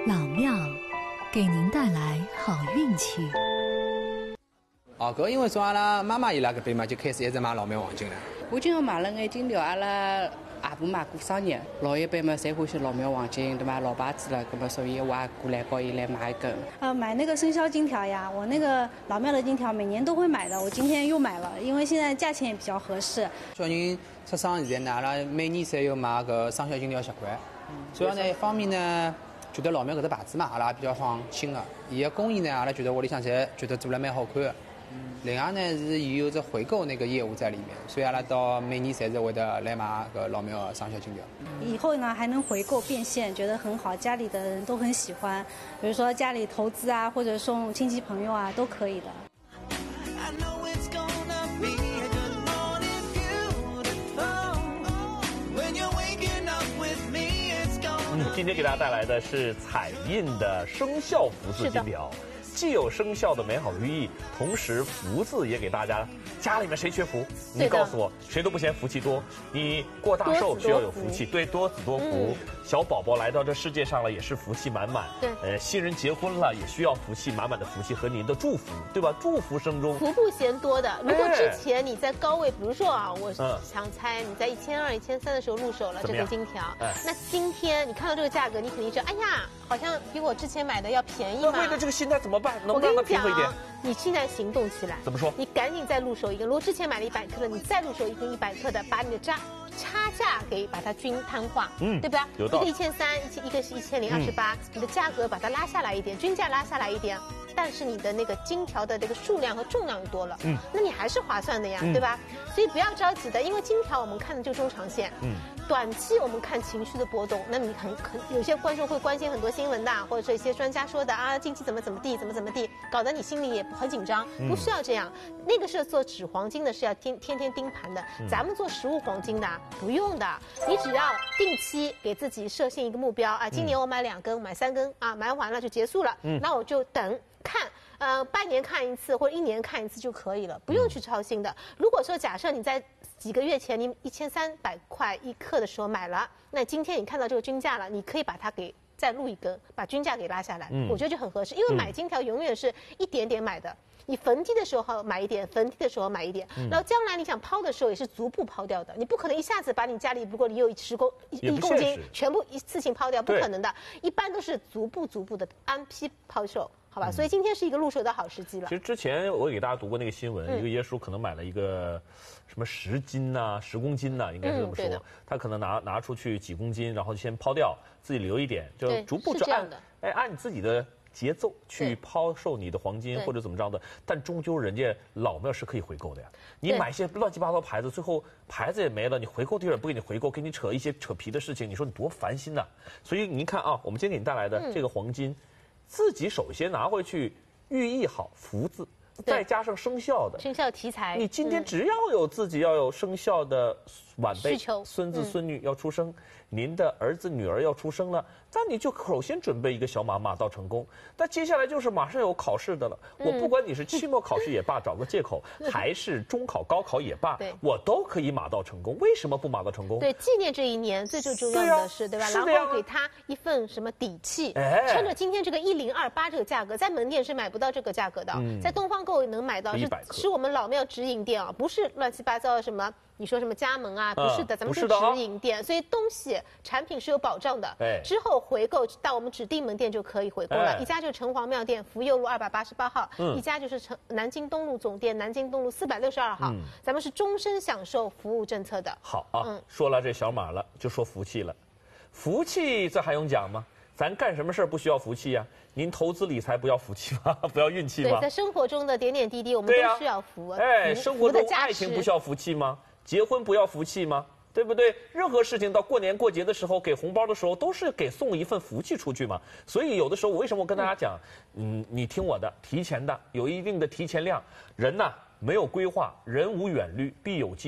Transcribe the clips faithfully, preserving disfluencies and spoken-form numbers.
老庙给您带来好运气。 哦，搿因为从阿拉妈妈伊拉搿边嘛，就开始一直买老庙黄金了。 我今后买了眼金条，阿拉阿婆嘛过生日，老一辈嘛侪欢喜老庙黄金，对吧？老牌子了，搿么所以我也过来帮伊来买一根。 呃，买那个生肖金条呀，我那个老庙的金条每年都会买的，我今天又买了，因为现在价钱也比较合适。 小人出生现在呢，阿拉每年侪有买搿生肖金条习惯。主要呢，一方面呢，觉得老庙搿只牌子嘛，阿拉也比较放心个。伊个工艺呢，阿拉觉得屋里向侪觉得做了蛮好看的。另外呢，是伊有着回购那个业务在里面，所以阿拉到每年侪是会得来买搿老庙的生肖金条。 以后呢还能回购变现，觉得很好，家里的人都很喜欢。比如说家里投资啊，或者送亲戚朋友啊，都可以的。 嗯，今天给大家带来的是彩印的生肖福字金条。既有生肖的美好的寓意，同时福字也给大家。家里面谁缺福？你告诉我，谁都不嫌福气多。你过大寿需要有福气，对，多子多福。嗯、小宝宝来到这世界上了，也是福气满满。 对， 呃，新人结婚了，也需要福气满满的福气和您的祝福，对吧？祝福声中， 福不嫌多的。如果之前你在高位，比如说啊，我想猜你在一千二、一千三的时候入手了这个金条，哎、那今天你看到这个价格，你肯定觉得，哎呀，好像比我之前买的要便宜嘛。 那为了这个心态怎么办？能不能让它平衡一点？ 你现在行动起来。 怎么说？ 你赶紧再入手一个。如果之前买了一百克的，你再入手一根一百克的，把你的差差价给把它均摊化，嗯，对吧？ 有道理。 一个一千三，一一个是一千零二十八，你的价格把它拉下来一点，均价拉下来一点，但是你的那个金条的这个数量和重量多了，嗯，那你还是划算的呀，嗯、对吧？所以不要着急的，因为金条我们看的就中长线，嗯。短期我们看情绪的波动，那你很很有些观众会关心很多新闻的，或者是一些专家说的啊，近期怎么怎么地，怎么怎么地，搞得你心里也很紧张。不需要这样，那个是做纸黄金的，是要天天天盯盘的。咱们做实物黄金的不用的，你只要定期给自己设定一个目标啊，今年我买两根，买三根啊，买完了就结束了，那我就等看。呃，半年看一次或者一年看一次就可以了，不用去操心的。如果说假设你在几个月前你一千三百块一克的时候买了，那今天你看到这个均价了，你可以把它给再录一根，把均价给拉下来，嗯、我觉得就很合适。因为买金条永远是一点点买的，你逢低的时候买一点，逢低的时候买一点，嗯、然后将来你想抛的时候也是逐步抛掉的，你不可能一下子把你家里如果你有十公一公斤全部一次性抛掉，不可能的，一般都是逐步逐步的按批抛售。好吧，所以今天是一个入手的好时机了。 其实之前我给大家读过那个新闻，嗯、一个爷叔可能买了一个什么十斤呐、啊、十公斤呐、啊，应该是这么说。嗯、他可能拿拿出去几公斤，然后先抛掉，自己留一点，就逐步就按哎按你自己的节奏去抛售你的黄金或者怎么着的。但终究人家老庙是可以回购的呀。你买一些乱七八糟牌子，最后牌子也没了，你回购地儿不给你回购，给你扯一些扯皮的事情，你说你多烦心呐！所以您看啊，我们今天给你带来的这个黄金。嗯自己首先拿回去，寓意好福字，再加上生肖的生肖题材。 你今天只要有自己要有生肖的晚辈、 求孙子孙女要出生，嗯、您的儿子女儿要出生了，那你就首先准备一个小马，马到成功。那接下来就是马上有考试的了。嗯、我不管你是期末考试也罢，找个借口，还是中考、高考也罢，我都可以马到成功。为什么不马到成功？ 对，纪念这一年最最重要的是，对, 对吧？ 是然后给他一份什么底气。哎，趁着今天这个一零二八这个价格，在门店是买不到这个价格的，嗯、在东方购能买到，是是我们老庙直营店啊，不是乱七八糟的什么。你说什么加盟啊？不是的，嗯、咱们是直营店，哦、所以东西产品是有保障的。哎，之后回购到我们指定门店就可以回购了。哎、一家就是城隍庙店福佑路二百八十八号，嗯、一家就是城南京东路总店南京东路四百六十二号。嗯、咱们是终身享受服务政策的。 好啊，嗯、说了这小马了，就说福气了。福气这还用讲吗？咱干什么事儿不需要福气呀、啊？您投资理财不要福气吗？不要运气吗？ 对，在生活中的点点滴滴，我们都需要福。啊、 哎，生活中爱情不需要福气吗？结婚不要福气吗？对不对？任何事情到过年过节的时候，给红包的时候，都是给送一份福气出去嘛。所以有的时候，我为什么我跟大家讲，嗯，你听我的，提前的，有一定的提前量。人呐，没有规划，人无远虑，必有近忧。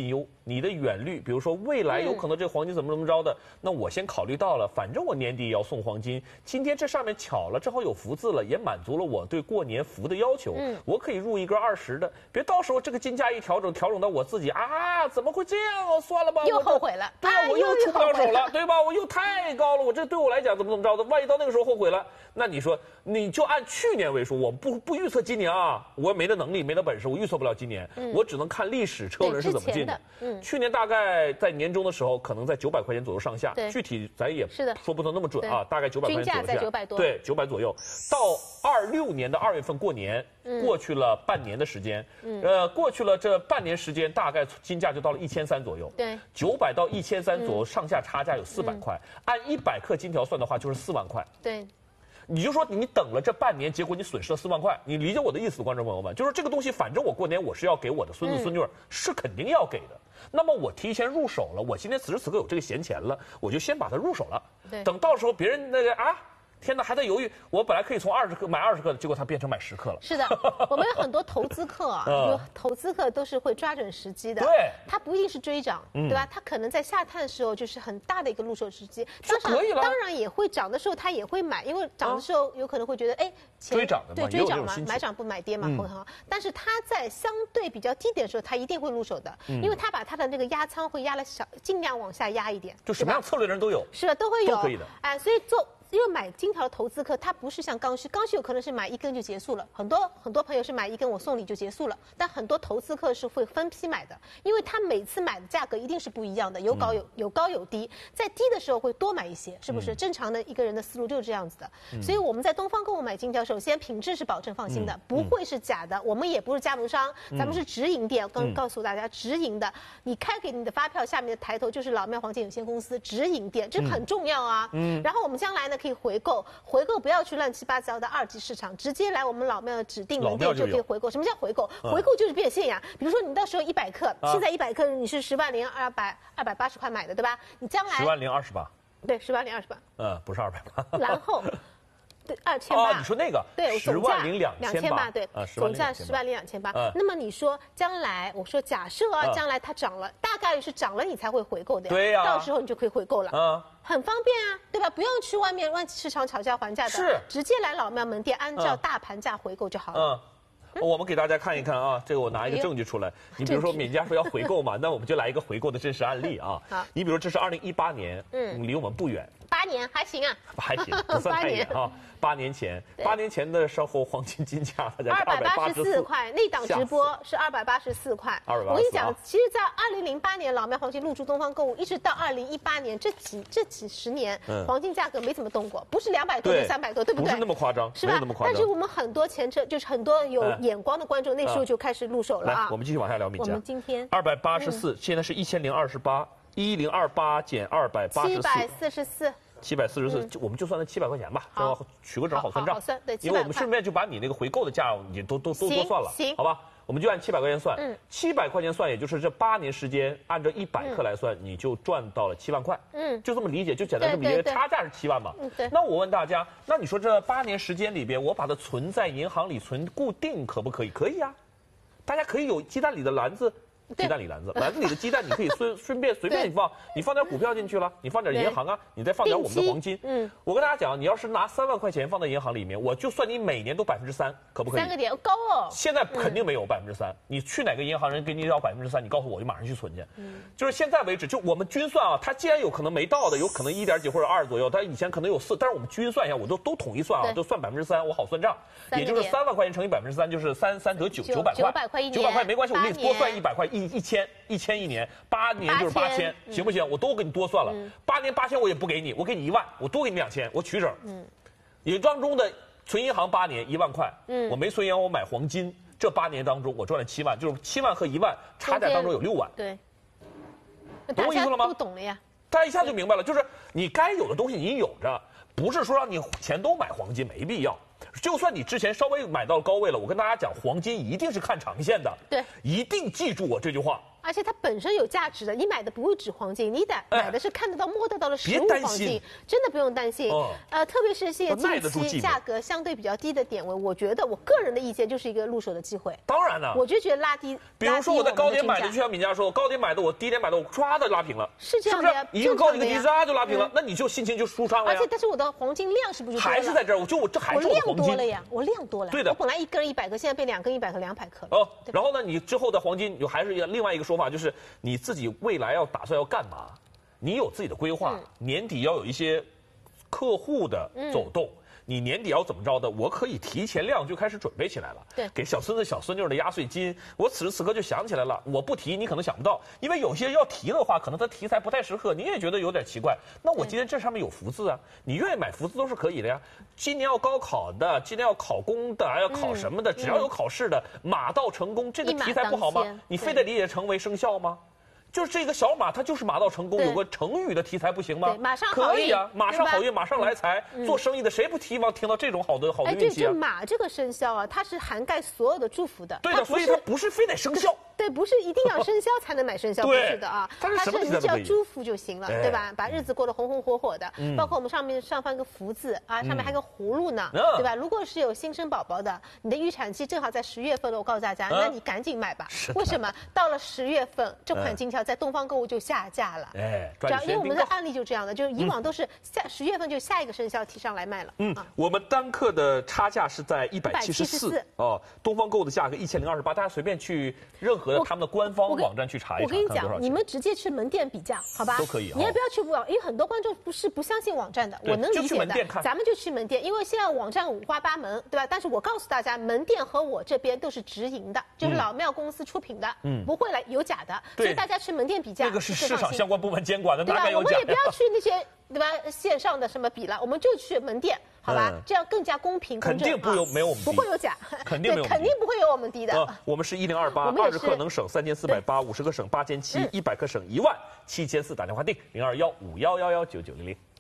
你的远虑，比如说未来有可能这个黄金怎么怎么着的，嗯、那我先考虑到了，反正我年底也要送黄金，今天这上面巧了，正好有福字了，也满足了我对过年福的要求，嗯，我可以入一根二十的，别到时候这个金价一调整，调整到我自己啊，怎么会这样啊？算了吧， 又后悔了， 对啊，我又出不了手了，对吧？我又太高了，我这对我来讲怎么怎么着的，万一到那个时候后悔了，那你说你就按去年为数，我不不预测今年啊，我也没那能力，没那本事，我预测不了今年，嗯、我只能看历史车轮是怎么进的。嗯，去年大概在年中的时候，可能在九百块钱左右上下，具体咱也说不能那么准啊，大概九百块钱左右下， 均价在九百多， 对，九百左右。到二六年的二月份过年，嗯、过去了半年的时间，嗯、呃，过去了这半年时间，大概金价就到了一千三左右， 对， 九百到一千三左右，上下差价有四百块，嗯、按一百克金条算的话，就是四万块， 对。 你就说你等了这半年，结果你损失了四万块，你理解我的意思，观众朋友们，就是这个东西，反正我过年我是要给我的孙子孙女儿，嗯、是肯定要给的。那么我提前入手了，我今天此时此刻有这个闲钱了，我就先把它入手了。对，等到时候别人那个啊。天哪，还在犹豫。我本来可以从二十克买二十克的，结果它变成买十克了。 是的，我们有很多投资客啊，有投资客都是会抓准时机的。 对， 他不一定是追涨，嗯、对吧？他可能在下探的时候就是很大的一个入手时机。 就可以了。 当然也会涨的时候他也会买，因为涨的时候有可能会觉得，哎， 追涨的对追涨嘛，买涨不买跌嘛，会很好。但是他在相对比较低点的时候，他一定会入手的，因为他把他的那个压仓会压了小，尽量往下压一点。 就什么样策略的人都有。 是的，都会有。 都可以的。 哎，所以做。因为买金条的投资客，他不是像刚需，刚需有可能是买一根就结束了，很多很多朋友是买一根我送礼就结束了，但很多投资客是会分批买的，因为他每次买的价格一定是不一样的，有高有有高有低，在低的时候会多买一些，是不是？嗯、正常的一个人的思路就是这样子的，嗯、所以我们在东方购物买金条，首先品质是保证放心的，嗯、不会是假的，我们也不是加盟商，嗯、咱们是直营店，刚告诉大家直营的，你开给你的发票下面的抬头就是老庙黄金有限公司直营店，这很重要啊。嗯，然后我们将来呢可以回购。回购不要去乱七八糟的二级市场，直接来我们老庙的指定门店就可以回购。什么叫回购？回购就是变现呀。比如说你到时候一百克，啊、现在一百克你是十万零二百二百八十块买的，对吧？你将来十万零二十八， 对，十万零二十八。 嗯，不是二百八。 然后。对，二千八。 哦，你说那个？ 对， 十万零两千八， 对，总价十万零两千八。那么你说将来，我说假设啊，将来它涨了，大概率是涨了你才会回购的呀。 对呀。 到时候你就可以回购了。嗯。很方便啊，对吧？不用去外面乱市场讨价还价的， 是直接来老庙门店，按照大盘价回购就好了。 嗯。我们给大家看一看啊，这个我拿一个证据出来。你比如说敏佳说要回购嘛，那我们就来一个回购的真实案例啊。好。你比如这是二零一八年，嗯，离我们不远。 八年还行啊， 还行，不算太远啊。八年前，八年前的时候，黄金金价二百八十四块，那档直播是二百八十四块。我跟你讲，其实，在二零零八年老庙黄金入驻东方购物，一直到二零一八年这几这几十年，黄金价格没怎么动过，不是两百多就三百多，对不对？ 不是那么夸张， 是吧？但是我们很多前车，就是很多有眼光的观众，那时候就开始入手了啊。 我们继续往下聊，敏佳。 我们今天二百八十四，现在是一千零二十八，一零二八减二百八十四，七百四十四。 七百四十四，就我们就算那七百块钱吧，这取个整好算账。 好算，对， 因为我们顺便就把你那个回购的价也都都都多算了， 行， 好吧？我们就按七百块钱算，嗯，七百块钱算，也就是这八年时间，按照一百克来算，你就赚到了七万块，嗯，就这么理解，就简单这么理解，差价是七万嘛，嗯，对。那我问大家，那你说这八年时间里边，我把它存在银行里存固定可不可以？可以啊，大家可以有鸡蛋里的篮子。鸡蛋里篮子，篮子里的鸡蛋你可以顺顺便随便你放，你放点股票进去了，你放点银行啊，你再放点我们的黄金。嗯，我跟大家讲，你要是拿三万块钱放在银行里面，我就算你每年都百分之三，可不可以？ 三个点高哦。 现在肯定没有百分之三，你去哪个银行人给你要百分之三，你告诉我，我就马上去存去。嗯，就是现在为止，就我们均算啊，它既然有可能没到的，有可能一点几或者二左右，它以前可能有四，但是我们均算一下，我都都统一算啊，都算百分之三，我好算账。也就是三万块钱乘以百分之三，就是三三得九九百块。 九百块一年。 九百块没关系，我给你多算一百块，一一千。一千一年，八年就是八千，行不行？我都给你多算了。八年八千我也不给你，我给你一万，我多给你两千，我取整。嗯，你当中的存银行八年一万块，嗯，我没存银行，我买黄金，这八年当中我赚了七万，就是七万和一万差价当中有六万。 对， 懂我意思了吗？ 都懂了呀。 大家一下就明白了，就是你该有的东西你有着，不是说让你钱都买黄金，没必要。就算你之前稍微买到高位了，我跟大家讲，黄金一定是看长线的， 对， 一定记住我这句话。 而且它本身有价值的，你买的不会只黄金，你买买的是看得到、摸得到的实物黄金，真的不用担心。哦、呃，特别是现在近期价格相对比较低的点位，我觉得我个人的意见就是一个入手的机会。 当然了， 我就觉得拉低， 比如说我在高点买的，就像敏佳说，高点买的我低点买的我唰的拉平了， 是这样的呀， 一个高一个低唰就拉平了，那你就心情就舒畅了呀。 而且，但是我的黄金量是不是还是在这儿？我就我这还是我量多了呀，我量多了。 对的， 我本来一根一百克，现在变两根一百克，两百克了。 哦，然后呢，你之后的黄金有还是另外一个说法，就是你自己未来要打算要干嘛，你有自己的规划，嗯、年底要有一些客户的走动。嗯，你年底要怎么着的？我可以提前量就开始准备起来了。 对， 给小孙子、小孙女的压岁金，我此时此刻就想起来了。我不提，你可能想不到，因为有些要提的话，可能它题材不太适合，你也觉得有点奇怪。那我今天这上面有福字啊，你愿意买福字都是可以的呀。今年要高考的，今年要考公的，要考什么的，嗯、只要有考试的，马到成功，这个题材不好吗？你非得理解成为生肖吗？就是这个小马，它就是马到成功，有个成语的题材不行吗？ 马上好运可以啊，马上好运，马上来财。嗯、做生意的谁不希望听到这种好的好的运气啊？ 哎，对，这马这个生肖啊，它是涵盖所有的祝福的。 对的，所以它不是非得生肖。 对，不是一定要生肖才能买生肖，不是的啊。 它是你只要祝福就行了，对吧？把日子过得红红火火的。包括我们上面上方一个福字啊，上面还有个葫芦呢，对吧？如果是有新生宝宝的，你的预产期正好在十月份了，我告诉大家，那你赶紧买吧。为什么？到了十月份，这款金条在东方购物就下架了。哎，因为我们的案例就这样的，就是以往都是下十月份就下一个生肖提上来卖了。 嗯，我们单克的差价是在一百七十四哦，东方购物的价格一千零二十八，大家随便去任何的他们的官方网站去查一查。 我跟你讲，你们直接去门店比价，好吧？ 都可以。 你也不要去网，因为很多观众不是不相信网站的，我能理解的。咱们就去门店，因为现在网站五花八门，对吧？但是我告诉大家，门店和我这边都是直营的，就是老庙公司出品的，嗯，不会来有假的，所以大家去门店比价。 这个是市场相关部门监管的，哪敢有假？ 我们也不要去那些对吧线上的什么比了，我们就去门店。好吧，嗯、这样更加公平公正。 肯定不有没有我们低， 不会有假， 肯定没有， 肯定不会有我们低的。 啊、我们是一零二八，二十克能省三千四百八，五十克省八千七，一百克省一万七千四。打电话订零二幺五幺幺幺九九零零。